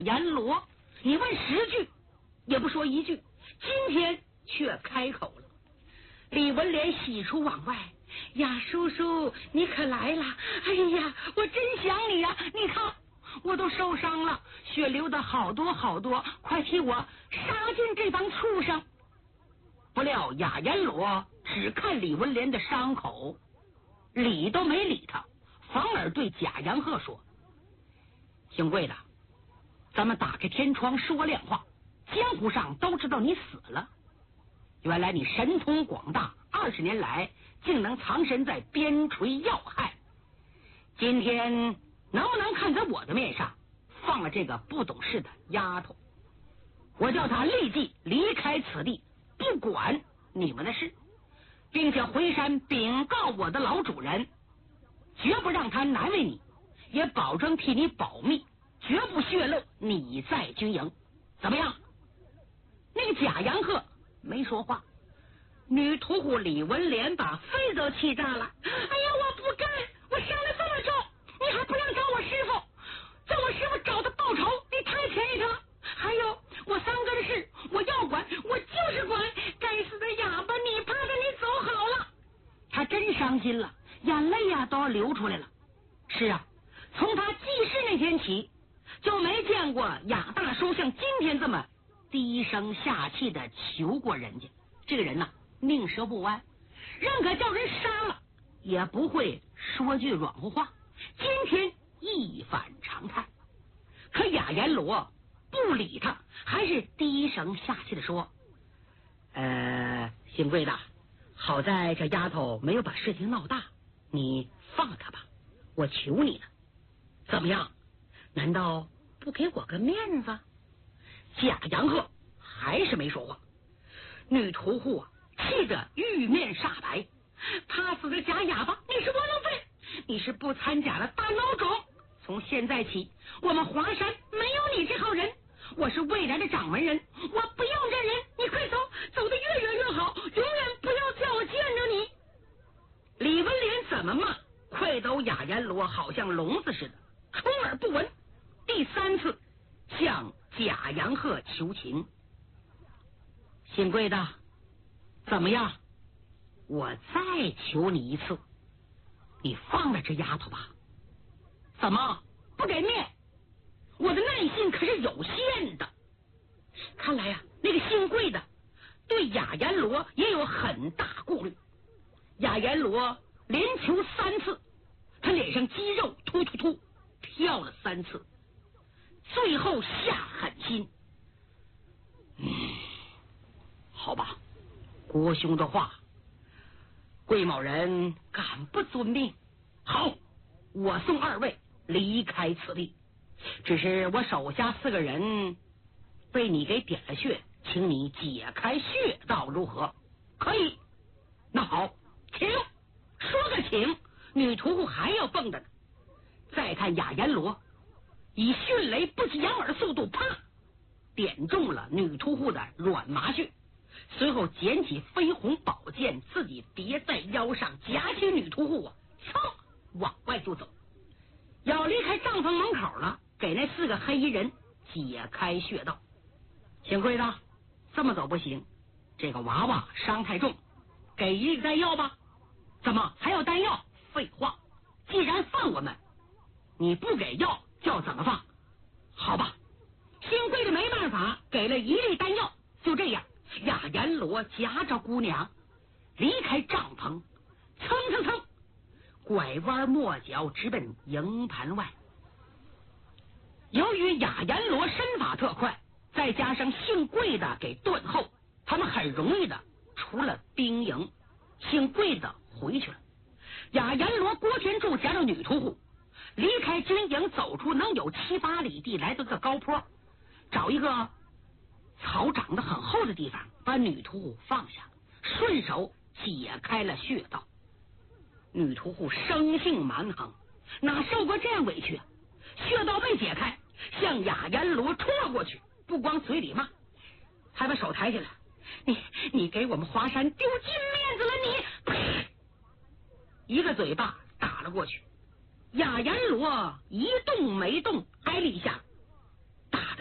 阎罗，你问10句也不说一句，今天却开口了。李文莲喜出望外，呀，叔叔你可来了！哎呀，我真想你呀！你看我都受伤了，血流的好多好多，快替我杀尽这帮畜生！不料雅阎罗只看李文莲的伤口，理都没理他，反而对贾杨鹤说：“姓贵的，咱们打开天窗说亮话，江湖上都知道你死了。原来你神通广大，20年来竟能藏身在边陲要害。今天能不能看在我的面上，放了这个不懂事的丫头？我叫她立即离开此地，不管你们的事，并且回山禀告我的老主人，绝不让他难为你，也保证替你保密，绝不泄露你在军营。怎么样？”那个贾杨鹤没说话。女屠户李文莲把肺都气炸了。哎呀，我不干！我伤得这么重，你还不让找我师傅？叫我师傅找他报仇，你太便宜他了。还有我3哥的事，我要管，我就是管。该死的哑巴，你怕着你走好了。他真伤心了，眼泪呀都要流出来了。是啊，从他记事那天起，就没见过雅大叔像今天这么低声下气的求过人家。这个人呐，宁折不弯，认可叫人杀了也不会说句软乎话。今天一反常态，可雅阎罗不理他，还是低声下气的说：“姓贵的，好在这丫头没有把事情闹大，你放了她吧，我求你了。怎么样？难道不给我个面子？”贾杨鹤还是没说话。女屠户啊，气得玉面煞白。怕死的假哑巴，你是窝囊废，你是不参假的大孬种。从现在起，我们华山没有你这号人。我是未来的掌门人，我不要这人。你快走，走得越远越好，永远不要叫我见着你。李文莲怎么骂，快斗雅阎罗好像聋子似的，充耳不闻。第3次向贾杨鹤求情：“姓贵的，怎么样？我再求你一次，你放了这丫头吧。怎么不给面？我的耐心可是有限的。”看来呀，那个姓贵的对雅阎罗也有很大顾虑。雅阎罗连求3次，他脸上肌肉突突突跳了3次，最后下狠心：“好吧，郭兄的话，贵某人敢不遵命？好，我送2位离开此地。只是我手下4个人被你给点了穴，请你解开穴道，如何？可以？那好，请。说个请，女屠户还要蹦的呢。再看雅阎罗，以迅雷不及掩耳速度，啪，点中了女屠户的软麻穴。随后捡起飞鸿宝剑，自己别在腰上，夹起女屠户啊，噌往外就走。要离开帐篷门口了，给那4个黑衣人解开穴道。姓贵的，这么走不行，这个娃娃伤太重，给一个丹药吧。怎么还要丹药？废话，既然放我们，你不给药叫怎么放？好吧，姓贵的没办法，给了1粒丹药。就这样，雅阎罗夹着姑娘离开帐篷，蹭蹭蹭拐弯抹角直奔营盘外。由于雅阎罗身法特快，再加上姓贵的给断后，他们很容易的出了兵营。姓贵的回去了，雅阎罗、郭天柱夹着女屠户离开军营，走出能有7、8里地，来到个高坡，找一个草长得很厚的地方，把女屠户放下，顺手解开了穴道。女屠户生性蛮横，哪受过这样委屈啊？穴道被解开，向雅阎罗冲了过去，不光嘴里骂，还把手抬起来：“你给我们华山丢尽面子了！”你一个嘴巴打了过去。雅阎罗一动没动，挨了一下， 大